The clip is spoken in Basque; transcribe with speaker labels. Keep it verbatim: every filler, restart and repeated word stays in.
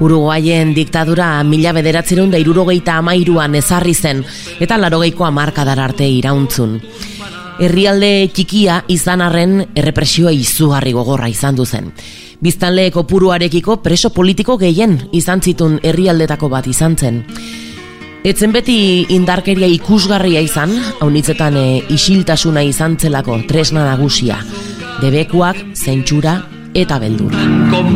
Speaker 1: Uruguaien diktadura mila bederatziehun eta hirurogeita hamairuan ezarri zen eta laurogeiko hamarkadara arte irauntzun. Herrialde txikia izan arren errepresioa izugarri gogorra izan du zen. Biztanle kopuruarekiko preso politiko gehien izan zitun herrialdetako bat izan zen. Etzen beti indarkeria ikusgarria izan, haunitzetan e, isiltasuna izan zelako tresna nagusia, debekuak, zentsura eta beldurra.